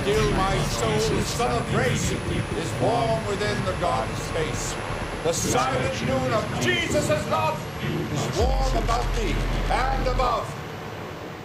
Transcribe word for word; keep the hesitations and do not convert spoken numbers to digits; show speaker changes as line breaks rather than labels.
Still my soul's sun of grace is warm within the garden space. The silent noon of Jesus' love is warm about me and above.